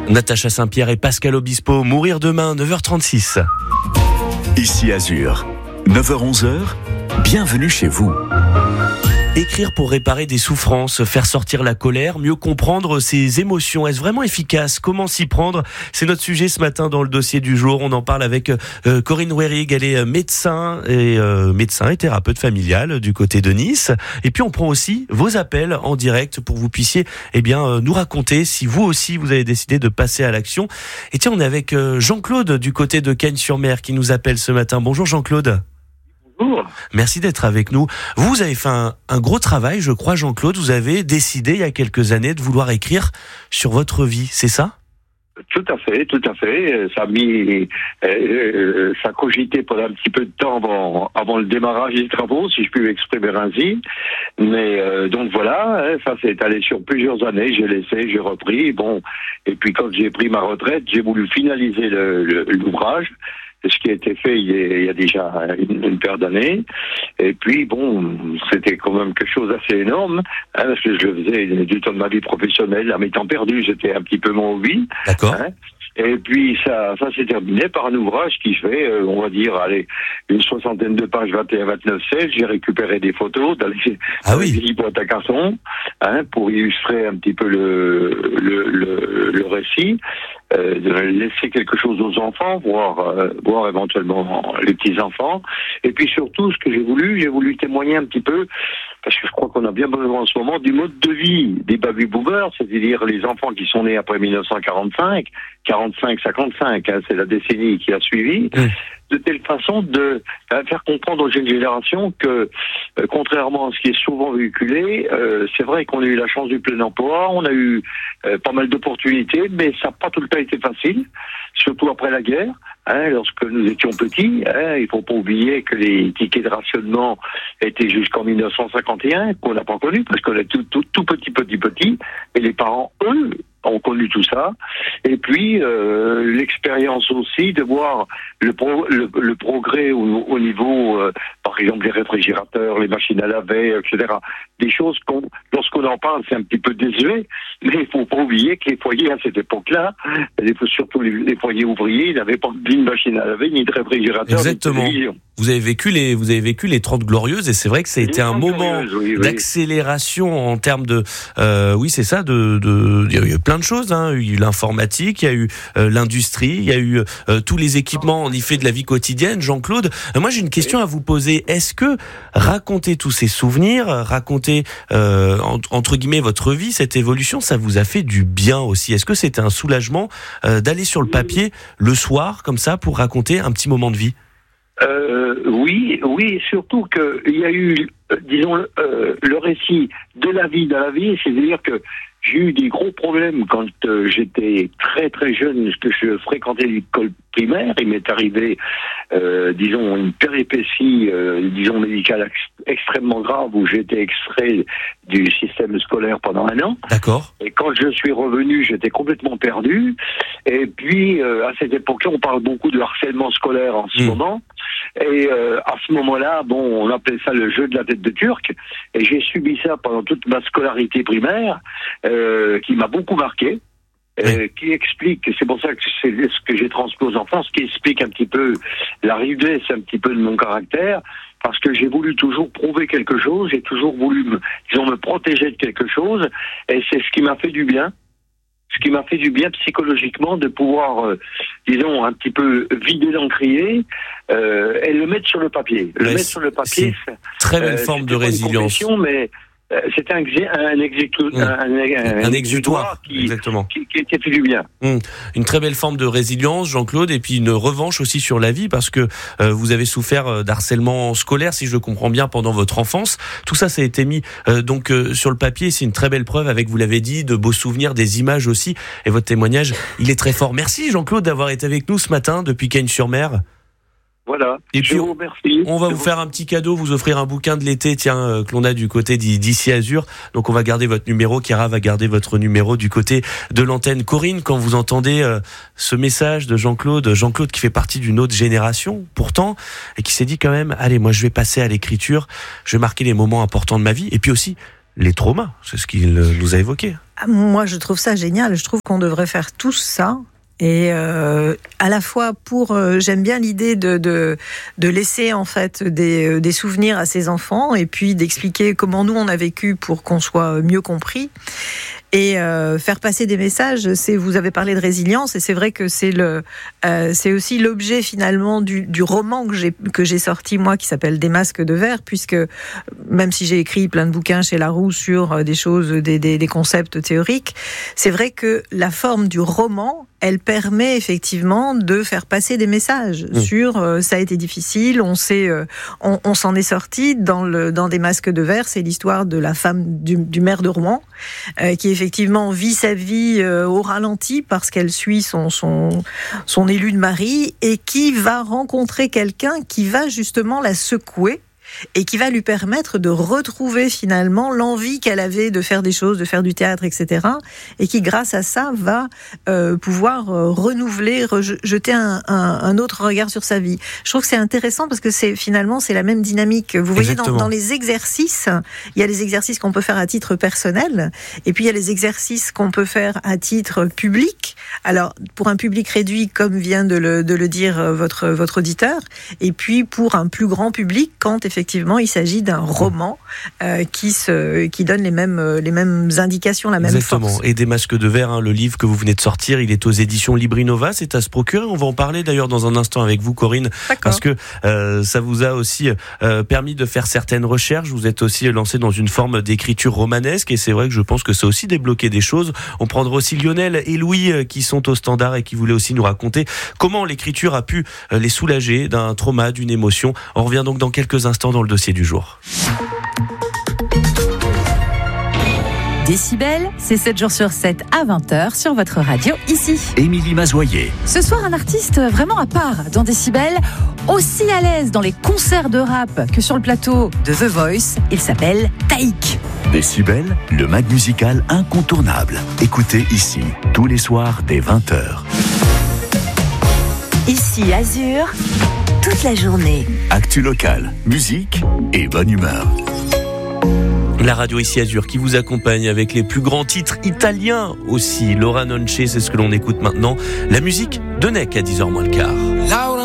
Natacha Saint-Pierre et Pascal Obispo, Mourir demain, 9h36. Ici Azur, 9h-11h, bienvenue chez vous. Écrire pour réparer des souffrances, faire sortir la colère, mieux comprendre ses émotions. Est-ce vraiment efficace ? Comment s'y prendre ? C'est notre sujet ce matin dans le dossier du jour. On en parle avec Corinne Werig. Elle est médecin et thérapeute familiale du côté de Nice. Et puis on prend aussi vos appels en direct pour que vous puissiez nous raconter si vous aussi vous avez décidé de passer à l'action. Et tiens, on est avec Jean-Claude du côté de Cagnes-sur-Mer qui nous appelle ce matin. Bonjour Jean-Claude. Bonjour. Merci d'être avec nous. Vous avez fait un gros travail, je crois, Jean-Claude. Vous avez décidé il y a quelques années de vouloir écrire sur votre vie, c'est ça ? Tout à fait. Ça a mis, ça cogitait pendant un petit peu de temps avant le démarrage des travaux, si je puis m'exprimer ainsi. Mais donc voilà, ça s'est étalé sur plusieurs années. J'ai laissé, j'ai repris. Bon, et puis quand j'ai pris ma retraite, j'ai voulu finaliser l'ouvrage. Ce qui a été fait il y a déjà une paire d'années. Et puis, bon, c'était quand même quelque chose d'assez énorme, parce que je le faisais du temps de ma vie professionnelle. À mes temps perdus, c'était un petit peu mon hobby. D'accord. Et puis, ça s'est terminé par un ouvrage qui fait, on va dire, une 60aine de pages, 21-29 16. J'ai récupéré des photos dans les vieilles boîtes à carton, pour illustrer un petit peu le récit. De laisser quelque chose aux enfants, voir éventuellement les petits-enfants. Et puis surtout, ce que j'ai voulu témoigner un petit peu, parce que je crois qu'on a bien besoin en ce moment du mode de vie des baby-boomers, c'est-à-dire les enfants qui sont nés après 1945, 45-55, c'est la décennie qui a suivi, de telle façon de faire comprendre aux jeunes générations que, contrairement à ce qui est souvent véhiculé, c'est vrai qu'on a eu la chance du plein emploi, on a eu pas mal d'opportunités, mais ça n'a pas tout le temps été facile, surtout après la guerre. Lorsque nous étions petits, il faut pas oublier que les tickets de rationnement étaient jusqu'en 1951, qu'on n'a pas connu, parce qu'on est tout petit, et les parents, eux, ont connu tout ça. Et puis, l'expérience aussi de voir le progrès au niveau, par exemple, des réfrigérateurs, les machines à laver, etc. Des choses lorsqu'on en parle, c'est un petit peu désuet, mais il faut pas oublier que les foyers à cette époque-là, surtout les foyers ouvriers, ils n'avaient pas ni de machine à laver, ni de réfrigérateur. Exactement. Ni de télévision. Vous avez vécu les 30 glorieuses et c'est vrai que ça a été un moment d'accélération en termes de, c'est ça, il y a eu plein de choses, il y a eu l'informatique, il y a eu l'industrie, il y a eu tous les équipements en effet de la vie quotidienne. Jean-Claude, moi j'ai une question à vous poser. Est-ce que raconter tous ces souvenirs, raconter entre guillemets votre vie, cette évolution, ça vous a fait du bien aussi ? Est-ce que c'était un soulagement d'aller sur le papier le soir comme ça pour raconter un petit moment de vie ? Oui, surtout qu'il y a eu, le récit de la vie dans la vie, c'est-à-dire que j'ai eu des gros problèmes quand j'étais très très jeune, que je fréquentais l'école primaire. Il m'est arrivé, une péripétie, médicale extrêmement grave où j'ai été extrait du système scolaire pendant 1 an. D'accord. Et quand je suis revenu, j'étais complètement perdu. Et puis, à cette époque-là, on parle beaucoup de harcèlement scolaire en ce moment. Et à ce moment-là, on appelait ça le jeu de la tête de Turc. Et j'ai subi ça pendant toute ma scolarité primaire, qui m'a beaucoup marqué. Qui explique, c'est pour ça que c'est ce que j'ai transmis aux enfants, ce qui explique un petit peu la rudesse un petit peu de mon caractère, parce que j'ai voulu toujours prouver quelque chose, j'ai toujours voulu me protéger de quelque chose, et c'est ce qui m'a fait du bien. Ce qui m'a fait du bien psychologiquement de pouvoir, un petit peu vider l'encrier et le mettre sur le papier. C'est très belle forme de résilience. Mais c'était un exutoire qui fait du bien. Une très belle forme de résilience, Jean-Claude, et puis une revanche aussi sur la vie, parce que vous avez souffert d'harcèlement scolaire, si je le comprends bien, pendant votre enfance. Tout ça, ça a été mis sur le papier. C'est une très belle preuve, avec, vous l'avez dit, de beaux souvenirs, des images aussi. Et votre témoignage, il est très fort. Merci, Jean-Claude, d'avoir été avec nous ce matin depuis Cagnes-sur-Mer. Voilà. Et puis, je vous remercie. On va vous faire un petit cadeau, vous offrir un bouquin de l'été, que l'on a du côté d'Ici Azur. Donc, on va garder votre numéro. Chiara va garder votre numéro du côté de l'antenne. Corinne, quand vous entendez ce message de Jean-Claude qui fait partie d'une autre génération, pourtant, et qui s'est dit quand même, allez, moi, je vais passer à l'écriture, je vais marquer les moments importants de ma vie. Et puis aussi, les traumas. C'est ce qu'il nous a évoqué. Moi, je trouve ça génial. Je trouve qu'on devrait faire tous ça. Et à la fois j'aime bien l'idée de laisser en fait des souvenirs à ses enfants et puis d'expliquer comment nous on a vécu pour qu'on soit mieux compris. Et faire passer des messages, vous avez parlé de résilience et c'est vrai que c'est aussi l'objet finalement du roman que j'ai sorti moi qui s'appelle Des masques de verre, puisque même si j'ai écrit plein de bouquins chez Larousse sur des choses, des concepts théoriques, c'est vrai que la forme du roman, elle permet effectivement de faire passer des messages sur ça a été difficile, on s'en est sorti dans Des masques de verre. C'est l'histoire de la femme du maire de Rouen qui effectivement vit sa vie au ralenti parce qu'elle suit son élu de mari et qui va rencontrer quelqu'un qui va justement la secouer et qui va lui permettre de retrouver finalement l'envie qu'elle avait de faire des choses, de faire du théâtre, etc. Et qui, grâce à ça, va pouvoir renouveler, jeter un autre regard sur sa vie. Je trouve que c'est intéressant parce que c'est la même dynamique. Vous voyez, dans les exercices, il y a les exercices qu'on peut faire à titre personnel, et puis il y a les exercices qu'on peut faire à titre public. Alors, pour un public réduit, comme vient de le dire votre auditeur, et puis pour un plus grand public, quand effectivement il s'agit d'un roman qui donne les mêmes indications, la même Exactement. force. Et Des masques de verre, le livre que vous venez de sortir, il est aux éditions Librinova, c'est à se procurer. On va en parler d'ailleurs dans un instant avec vous, Corinne, parce que ça vous a aussi permis de faire certaines recherches. Vous êtes aussi lancé dans une forme d'écriture romanesque et c'est vrai que je pense que ça a aussi débloqué des choses. On prendra aussi Lionel et Louis qui sont au standard et qui voulaient aussi nous raconter comment l'écriture a pu les soulager d'un trauma, d'une émotion. On revient donc dans quelques instants dans le dossier du jour. Décibel, c'est 7 jours sur 7 à 20h sur votre radio ici. Émilie Mazoyer. Ce soir, un artiste vraiment à part dans Décibel, aussi à l'aise dans les concerts de rap que sur le plateau de The Voice. Il s'appelle Taïk. Décibel, le mag musical incontournable. Écoutez ici, tous les soirs dès 20h. Ici Azur, toute la journée. Actu locale, musique et bonne humeur. La radio ici Azur qui vous accompagne avec les plus grands titres italiens aussi. Laura Nonce, c'est ce que l'on écoute maintenant. La musique de Neck à 10h moins le quart.